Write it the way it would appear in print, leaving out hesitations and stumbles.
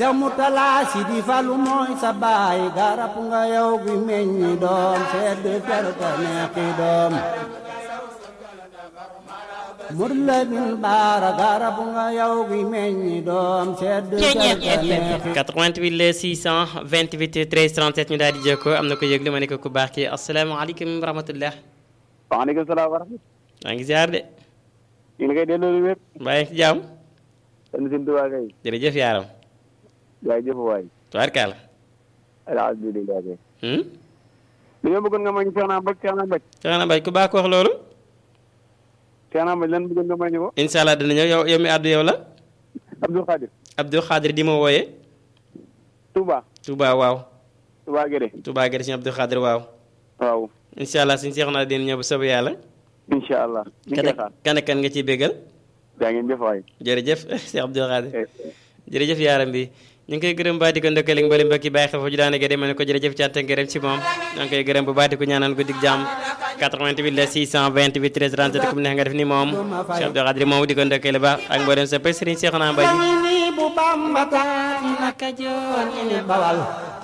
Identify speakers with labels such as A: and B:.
A: Seex Murtala Sidi Fallu mooy sa baay garab nga yow gi meññi doom sedd kerte neexi doom Murladin Baara garab nga yow gi meññi doom sedd kerte neexi
B: 88 le 628 13 37 ñu daal di jokkoo am na ko yëgle ma ne ko ku baax ki asalaamaaleykum wa rahmatullah.
C: waaleykum salaam wa rahmatulah.
B: maa ngi ziar de.
C: ñu ngi koy delloo lu wér.
B: mbaa ngi ci jàmm.
C: sant si Tuubaa kay.
B: jërëjëf yaaram.
C: jaajëf waay.
B: tubaarkàlla.
C: alhamdulilah kay. dañoo bëggoon nga may ñu Soxna Mbaj Soxna Mbaj.
B: Soxna Mbaj ku baax ko wax loolu.
C: Soxna Mbaj lan bëggoon nga may ñu ko.
B: incha allah dina ñëw yow mi àddu yow la.
C: Abdou Khadir.
B: Abdou Khadir di ma wooyee.
C: Touba.
B: Touba waaw.
C: Touba Guédé.
B: Touba Guédé si Abdou Khadir waaw.
C: waaw.
B: incha allah suñu seex naa dina ñëw bu soobee yàlla.
C: incha allah.
B: kan nga ciy béggal.
C: yaa ngeen jëf waay.
B: jërëjëf Cheikh Abdou Khadir. jërëjëf yaaram bi ñu ngi koy gërëm bu baax di ko ndokkale mbali mbokki bàyyi xel foofu ju daane gërëm ma ne ko jërëjëf cant ak gërëm ci moom ñoo ngi koy gërëm bu baax di ko ñaanal guddi jàmm 88 la 628 13 37 comme neex nga def ni moom Cheikh Abdou Khadir moom di ko ndokkale baax ak mboolem sa pay Serigne Cheikhouna Mbaye
A: bu Bamba taa naka joon ini bawal